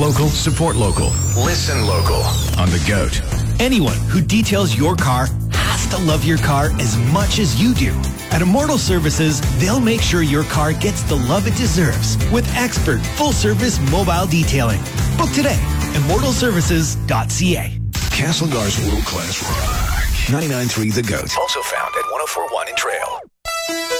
Local, support local. Listen local on The GOAT. Anyone who details your car has to love your car as much as you do. At Immortal Services, they'll make sure your car gets the love it deserves with expert full-service mobile detailing. Book today. immortalservices.ca. Castlegar's world-class rock. 99.3 The GOAT. Also found at 104.1 in Trail.